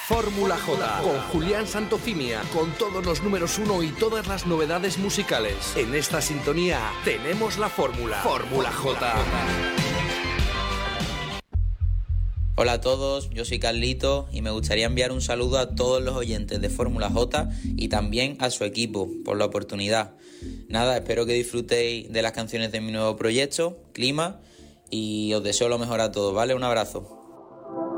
Fórmula J, con Julián Santofimia, con todos los números 1 y todas las novedades musicales. En esta sintonía tenemos la fórmula. Fórmula J. Hola a todos, yo soy Carlito y me gustaría enviar un saludo a todos los oyentes de Fórmula J y también a su equipo por la oportunidad. Nada, espero que disfrutéis de las canciones de mi nuevo proyecto, Clima, y os deseo lo mejor a todos, ¿vale? Un abrazo.